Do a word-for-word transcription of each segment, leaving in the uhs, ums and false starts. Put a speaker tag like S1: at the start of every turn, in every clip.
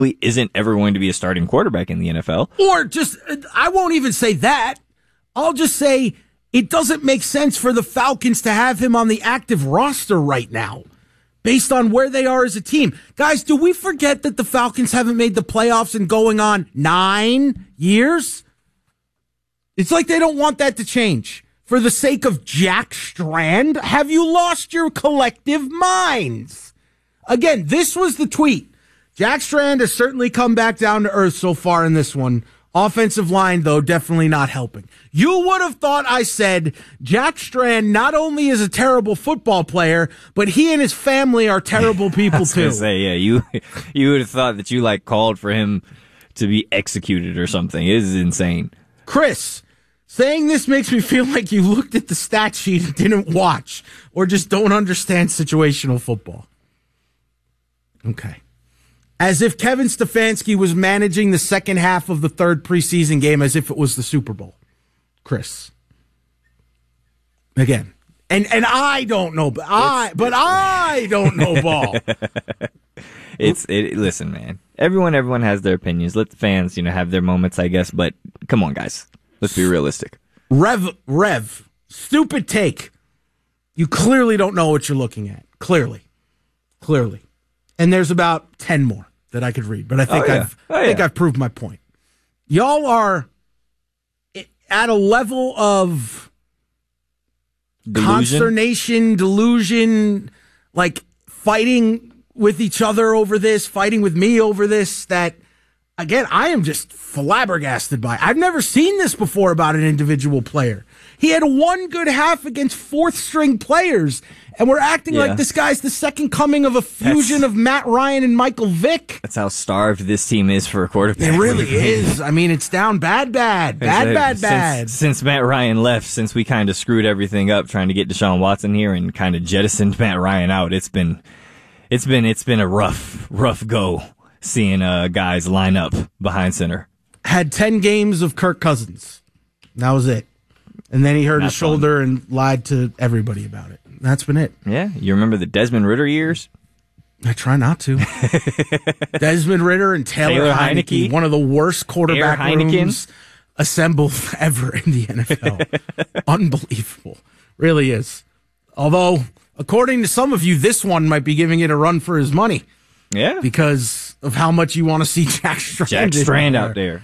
S1: isn't ever going to be a starting quarterback in the N F L.
S2: Or just, I won't even say that. I'll just say it doesn't make sense for the Falcons to have him on the active roster right now, based on where they are as a team. Guys, do we forget that the Falcons haven't made the playoffs in going on nine years? It's like they don't want that to change. For the sake of Jack Strand, have you lost your collective minds? Again, this was the tweet. Jack Strand has certainly come back down to earth so far in this one. Offensive line, though, definitely not helping. You would have thought I said Jack Strand not only is a terrible football player, but he and his family are terrible people,
S1: I was
S2: too.
S1: gonna say, yeah, you, you would have thought that you, like, called for him to be executed or something. It is insane.
S2: Chris, saying this makes me feel like you looked at the stat sheet and didn't watch, or just don't understand situational football. Okay. As if Kevin Stefanski was managing the second half of the third preseason game as if it was the Super Bowl. Chris. Again. And and I don't know, but I but I don't know ball.
S1: It's it, listen, man. Everyone everyone has their opinions. Let the fans, you know, have their moments, I guess, but come on, guys. Let's be realistic.
S2: Rev Rev. Stupid take. You clearly don't know what you're looking at. Clearly. Clearly. And there's about ten more that I could read, but I think
S1: oh, yeah.
S2: I've
S1: oh,
S2: I think
S1: yeah.
S2: I've proved my point. Y'all are at a level of
S1: Delusion?
S2: consternation, delusion, like fighting with each other over this, fighting with me over this, that, again, I am just flabbergasted by. I've never seen this before about an individual player. He had one good half against fourth-string players, and we're acting
S1: yeah.
S2: like this guy's the second coming of a fusion
S1: That's,
S2: of Matt Ryan and Michael Vick.
S1: That's how starved this team is for a quarterback.
S2: It really is. I mean, it's down bad, bad, bad,
S1: uh,
S2: bad,
S1: since,
S2: bad.
S1: Since Matt Ryan left, since we kind of screwed everything up trying to get Deshaun Watson here and kind of jettisoned Matt Ryan out, it's been, it's been, it's been a rough, rough go seeing uh, guys line up behind center.
S2: Had ten games of Kirk Cousins. That was it. And then he hurt
S1: Not
S2: his shoulder
S1: fun.
S2: and lied to everybody about it. That's been it.
S1: Yeah, you remember the Desmond Ritter years?
S2: I try not to. Desmond Ritter and Taylor,
S1: Taylor
S2: Heineke,
S1: Heineke.
S2: one of the worst quarterback
S1: Taylor Heineken.
S2: rooms assembled ever in the N F L. Unbelievable. Really is. Although, according to some of you, this one might be giving it a run for his money.
S1: Yeah.
S2: Because of how much you want to see Jack Strand,
S1: Jack Strand out there.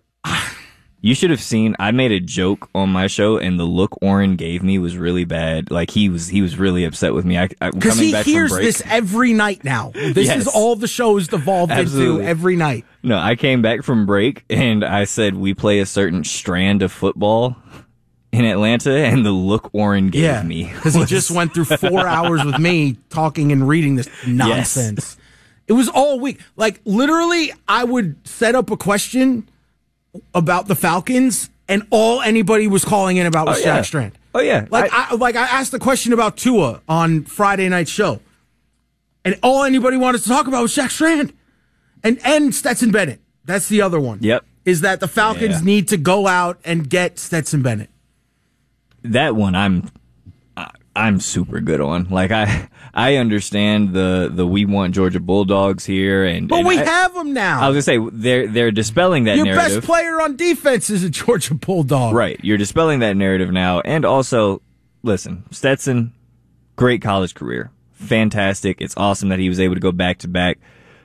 S1: You should have seen, I made a joke on my show, and the look Oren gave me was really bad. Like, he was he was really upset with me. I, I,
S2: Because
S1: coming
S2: he
S1: back
S2: hears
S1: from break,
S2: this every night now. This
S1: Yes.
S2: is all the show's devolved
S1: Absolutely.
S2: into every night.
S1: No, I came back from break, and I said, we play a certain strand of football in Atlanta, and the look Oren gave
S2: Yeah,
S1: me.
S2: because he
S1: was-
S2: just went through four hours with me talking and reading this nonsense. It was all week. Like, literally, I would set up a question about the Falcons, and all anybody was calling in about was
S1: Oh,
S2: Jack
S1: yeah.
S2: Strand.
S1: Oh, yeah.
S2: Like I,
S1: I-
S2: like I asked a question about Tua on Friday night show, and all anybody wanted to talk about was Jack Strand, and and Stetson Bennett. That's the other one.
S1: Yep.
S2: Is that the Falcons
S1: Yeah.
S2: need to go out and get Stetson Bennett?
S1: That one I'm I- I'm super good on. Like, I I understand the the we want Georgia Bulldogs here, and
S2: But
S1: and
S2: we
S1: I,
S2: have them now.
S1: I was gonna say they're they're dispelling that
S2: Your
S1: narrative.
S2: best player on defense is a Georgia Bulldog.
S1: Right. You're dispelling that narrative now. And also, listen, Stetson, great college career. Fantastic. It's awesome that he was able to go back to back.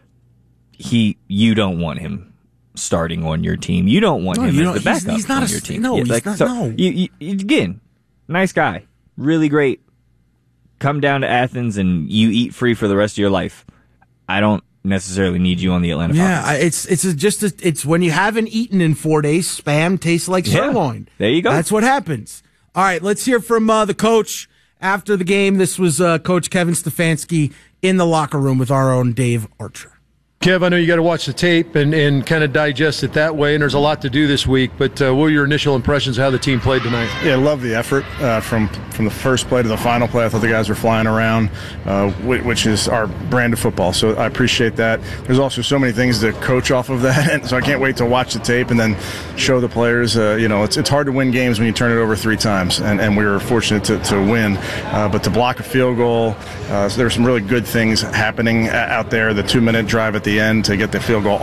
S1: He, you don't want him starting on your team. You don't want
S2: No,
S1: him
S2: you
S1: as
S2: don't-
S1: the
S2: he's-
S1: backup
S2: he's not
S1: on
S2: a-
S1: your team.
S2: no, he's not- no.
S1: You, you, again, nice guy. Really great. Come down to Athens and you eat free for the rest of your life. I don't necessarily need you on the Atlanta
S2: Yeah,
S1: Falcons.
S2: I- it's it's a, just a, it's when you haven't eaten in four days, spam tastes like
S1: Yeah.
S2: sirloin.
S1: There you go.
S2: That's what happens. All right, let's hear from uh, the coach after the game. This was uh, Coach Kevin Stefanski in the locker room with our own Dave Archer.
S3: Kev, I know you got to watch the tape and, and kind of digest it that way, and there's a lot to do this week, but uh, what were your initial impressions of how the team played tonight?
S4: Yeah, I love the effort uh, from from the first play to the final play. I thought the guys were flying around, uh, which, which is our brand of football, so I appreciate that. There's also so many things to coach off of that, and so I can't wait to watch the tape and then show the players. Uh, you know, it's it's hard to win games when you turn it over three times, and, and we were fortunate to, to win, uh, but to block a field goal, uh, so there were some really good things happening out there. The two-minute drive at the the end to get the field goal